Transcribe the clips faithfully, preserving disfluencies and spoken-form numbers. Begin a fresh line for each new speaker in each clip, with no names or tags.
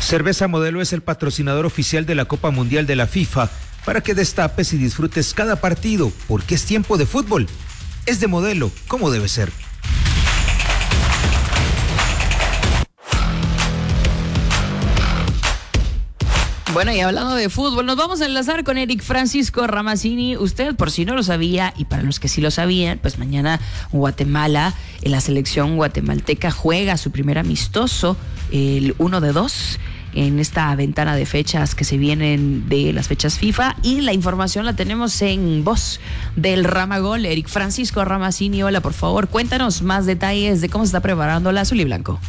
Cerveza Modelo es el patrocinador oficial de la Copa Mundial de la FIFA para que destapes y disfrutes cada partido, porque es tiempo de fútbol. Es de Modelo, como debe ser.
Bueno, y hablando de fútbol, nos vamos a enlazar con Eric Francisco Ramazzini. Usted, por si no lo sabía, y para los que sí lo sabían, pues mañana Guatemala, en la selección guatemalteca, juega su primer amistoso, el uno de dos, en esta ventana de fechas que se vienen de las fechas FIFA. Y la información la tenemos en voz del Ramagol, Eric Francisco Ramazzini. Hola, por favor, cuéntanos más detalles de cómo se está preparando la azul y blanco.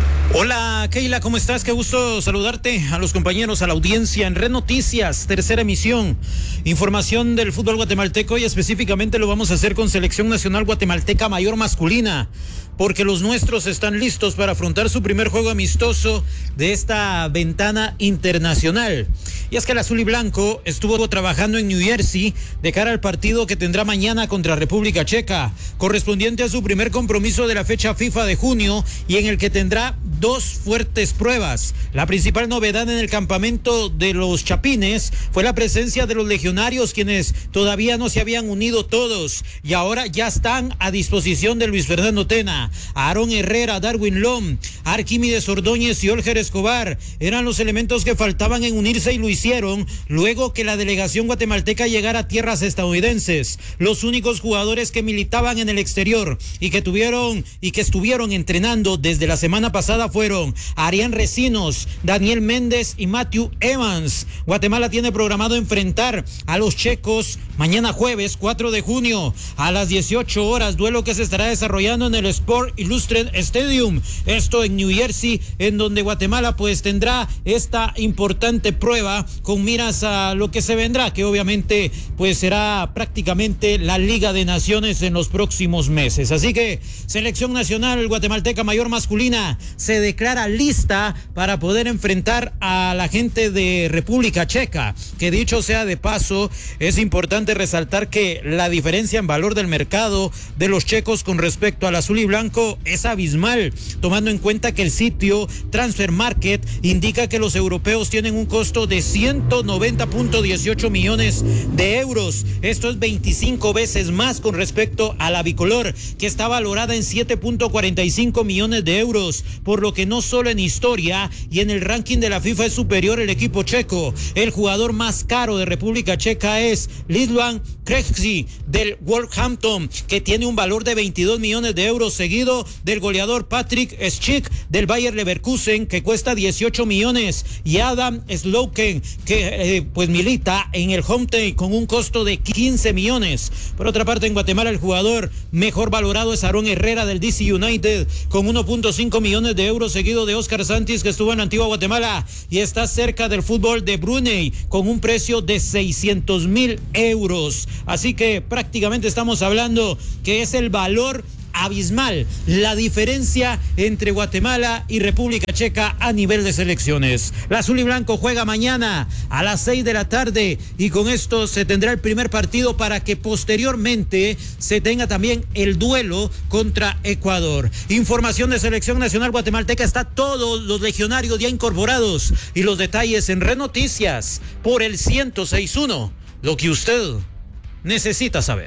Hola Keila, ¿cómo estás? Qué gusto saludarte, a los compañeros, a la audiencia en Red Noticias, tercera emisión. Información del fútbol guatemalteco, y específicamente lo vamos a hacer con Selección Nacional Guatemalteca Mayor Masculina, porque los nuestros están listos para afrontar su primer juego amistoso de esta ventana internacional. Y es que el azul y blanco estuvo trabajando en New Jersey de cara al partido que tendrá mañana contra República Checa, correspondiente a su primer compromiso de la fecha FIFA de junio, y en el que tendrá dos fuertes pruebas. La principal novedad en el campamento de los Chapines fue la presencia de los legionarios, quienes todavía no se habían unido todos y ahora ya están a disposición de Luis Fernando Tena. Aarón Herrera, Darwin Lom, Arquímedes Ordóñez y Olger Escobar eran los elementos que faltaban en unirse, y lo hicieron luego que la delegación guatemalteca llegara a tierras estadounidenses. Los únicos jugadores que militaban en el exterior y que tuvieron y que estuvieron entrenando desde la semana pasada fueron Arián Recinos, Daniel Méndez y Matthew Evans. Guatemala tiene programado enfrentar a los checos mañana jueves cuatro de junio a las dieciocho horas, duelo que se estará desarrollando en el Sport Illustrated Stadium, esto en New Jersey, en donde Guatemala pues tendrá esta importante prueba con miras a lo que se vendrá, que obviamente pues será prácticamente la Liga de Naciones en los próximos meses. Así que Selección Nacional Guatemalteca Mayor Masculina se declara lista para poder enfrentar a la gente de República Checa, que dicho sea de paso, es importante resaltar que la diferencia en valor del mercado de los checos con respecto al azul y blanco es abismal, tomando en cuenta que el sitio Transfer Market indica que los europeos tienen un costo de ciento noventa punto dieciocho millones de euros. Esto es veinticinco veces más con respecto a la bicolor, que está valorada en siete punto cuarenta y cinco millones de euros, por lo que no solo en historia y en el ranking de la FIFA es superior el equipo checo. El jugador más caro de República Checa es Lidwan Krejci del Wolverhampton, que tiene un valor de veintidós millones de euros, seguido del goleador Patrick Schick del Bayer Leverkusen, que cuesta dieciocho millones, y Adam Slowken, que eh, pues milita en el Hometown con un costo de quince millones. Por otra parte, en Guatemala el jugador mejor valorado es Aarón Herrera del D C United con uno punto cinco millones de euros, seguido de Oscar Santis, que estuvo en Antigua Guatemala y está cerca del fútbol de Brunei con un precio de seiscientos mil euros. Así que prácticamente estamos hablando que es el valor abismal la diferencia entre Guatemala y República Checa a nivel de selecciones. La azul y blanco juega mañana a las seis de la tarde, y con esto se tendrá el primer partido para que posteriormente se tenga también el duelo contra Ecuador. Información de Selección Nacional Guatemalteca, está todos los legionarios ya incorporados, y los detalles en Red Noticias por el ciento seis punto uno, lo que usted necesita saber.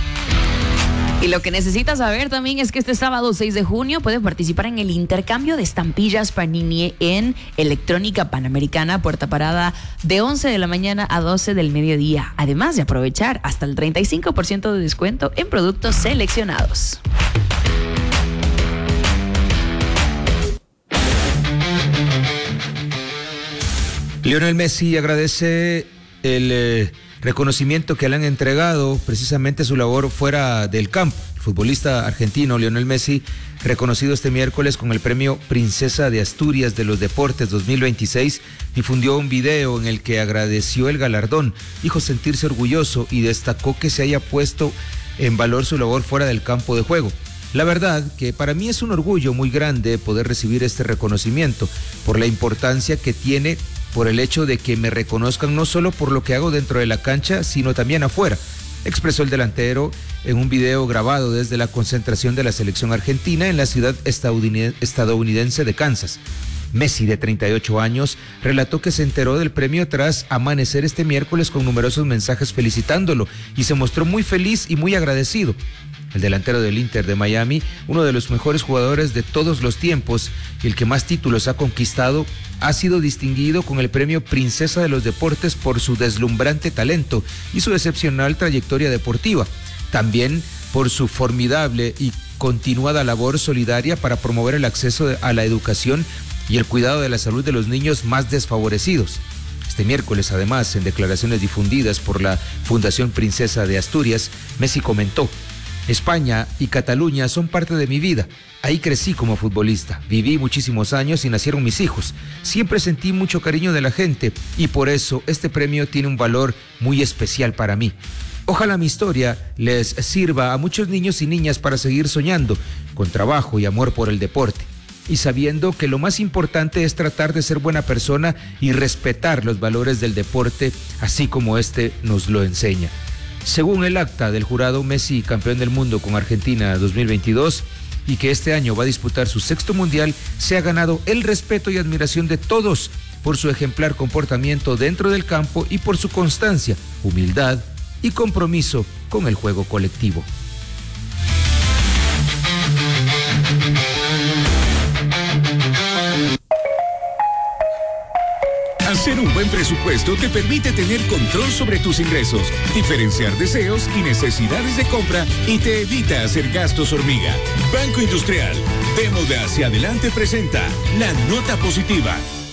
Y lo que necesitas saber también es que este sábado seis de junio puede participar en el intercambio de estampillas Panini en Electrónica Panamericana, Puerta Parada, de once de la mañana a doce del mediodía. Además de aprovechar hasta el treinta y cinco por ciento de descuento en productos seleccionados.
Lionel Messi agradece el eh, reconocimiento que le han entregado, precisamente su labor fuera del campo. El futbolista argentino Lionel Messi, reconocido este miércoles con el premio Princesa de Asturias de los Deportes dos mil veintiséis, difundió un video en el que agradeció el galardón, dijo sentirse orgulloso y destacó que se haya puesto en valor su labor fuera del campo de juego. La verdad que para mí es un orgullo muy grande poder recibir este reconocimiento por la importancia que tiene, por el hecho de que me reconozcan no solo por lo que hago dentro de la cancha, sino también afuera, expresó el delantero en un video grabado desde la concentración de la selección argentina en la ciudad estadounidense de Kansas. Messi, de treinta y ocho años, relató que se enteró del premio tras amanecer este miércoles con numerosos mensajes felicitándolo y se mostró muy feliz y muy agradecido. El delantero del Inter de Miami, uno de los mejores jugadores de todos los tiempos y el que más títulos ha conquistado, ha sido distinguido con el premio Princesa de los Deportes por su deslumbrante talento y su excepcional trayectoria deportiva. También por su formidable y continuada labor solidaria para promover el acceso a la educación y el cuidado de la salud de los niños más desfavorecidos. Este miércoles, además, en declaraciones difundidas por la Fundación Princesa de Asturias, Messi comentó: España y Cataluña son parte de mi vida. Ahí crecí como futbolista, viví muchísimos años y nacieron mis hijos. Siempre sentí mucho cariño de la gente y por eso este premio tiene un valor muy especial para mí. Ojalá mi historia les sirva a muchos niños y niñas para seguir soñando, con trabajo y amor por el deporte, y sabiendo que lo más importante es tratar de ser buena persona y respetar los valores del deporte, así como este nos lo enseña. Según el acta del jurado, Messi, campeón del mundo con Argentina dos mil veintidós y que este año va a disputar su sexto mundial, se ha ganado el respeto y admiración de todos por su ejemplar comportamiento dentro del campo y por su constancia, humildad y compromiso con el juego colectivo.
Hacer un buen presupuesto te permite tener control sobre tus ingresos, diferenciar deseos y necesidades de compra y te evita hacer gastos hormiga. Banco Industrial, Demo de Hacia Adelante presenta la nota positiva.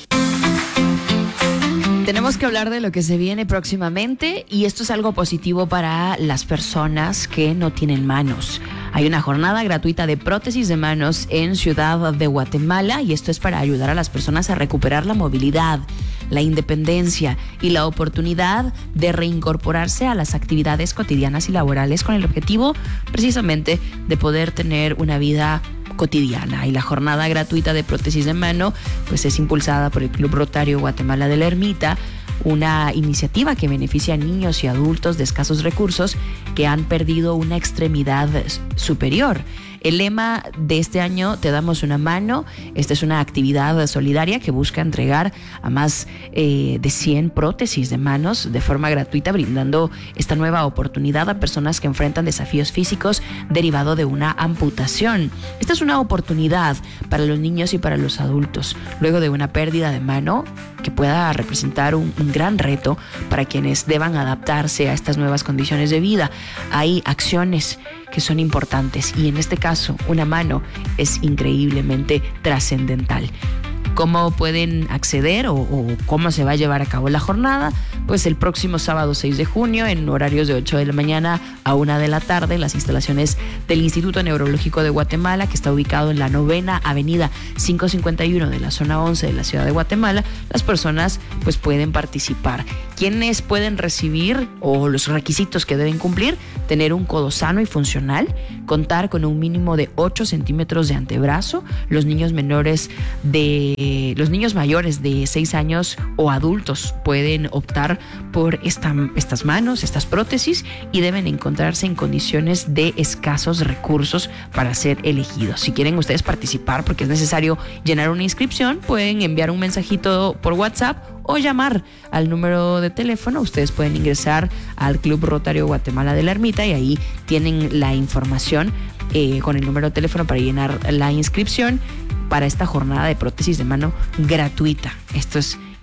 Tenemos que hablar de lo que se viene próximamente y esto es algo positivo para las personas que no tienen manos. Hay una jornada gratuita de prótesis de manos en Ciudad de Guatemala y esto es para ayudar a las personas a recuperar la movilidad, la independencia y la oportunidad de reincorporarse a las actividades cotidianas y laborales con el objetivo precisamente de poder tener una vida cotidiana. Y la jornada gratuita de prótesis de mano pues es impulsada por el Club Rotario Guatemala de la Ermita, una iniciativa que beneficia a niños y adultos de escasos recursos que han perdido una extremidad superior. El lema de este año, Te damos una mano, esta es una actividad solidaria que busca entregar a más eh, de cien prótesis de manos de forma gratuita, brindando esta nueva oportunidad a personas que enfrentan desafíos físicos derivado de una amputación. Esta es una oportunidad para los niños y para los adultos, luego de una pérdida de mano que pueda representar un, un gran reto para quienes deban adaptarse a estas nuevas condiciones de vida. Hay acciones que son importantes y en este caso una mano es increíblemente trascendental. ¿Cómo pueden acceder o, o cómo se va a llevar a cabo la jornada? Pues el próximo sábado seis de junio en horarios de ocho de la mañana a una de la tarde en las instalaciones del Instituto Neurológico de Guatemala, que está ubicado en la novena avenida quinientos cincuenta y uno de la zona once de la ciudad de Guatemala. Las personas pues pueden participar. ¿Quiénes pueden recibir o los requisitos que deben cumplir? Tener un codo sano y funcional, contar con un mínimo de ocho centímetros de antebrazo, los niños menores de Eh, los niños mayores de seis años o adultos pueden optar por esta, estas manos, estas prótesis y deben encontrarse en condiciones de escasos recursos para ser elegidos. Si quieren ustedes participar porque es necesario llenar una inscripción, pueden enviar un mensajito por WhatsApp o llamar al número de teléfono. Ustedes pueden ingresar al Club Rotario Guatemala de la Ermita y ahí tienen la información eh, con el número de teléfono para llenar la inscripción para esta jornada de prótesis de mano gratuita. Esto es